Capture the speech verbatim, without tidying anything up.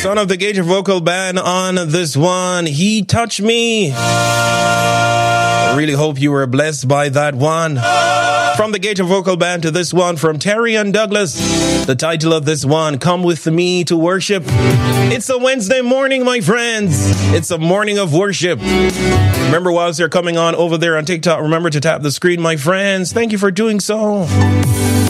Son of the Gator Vocal Band on this one. He Touched Me. I really hope you were blessed by that one. From the Gator Vocal Band to this one from Terry and Douglas. The title of this one, Come With Me to Worship. It's a Wednesday morning, my friends. It's a morning of worship. Remember, whilst you're coming on over there on TikTok, remember to tap the screen, my friends. Thank you for doing so.